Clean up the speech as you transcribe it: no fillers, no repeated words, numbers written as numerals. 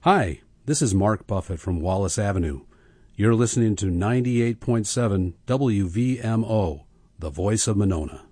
Hi, this is Mark Buffett from Wallace Avenue. You're listening to 98.7 WVMO, the voice of Monona.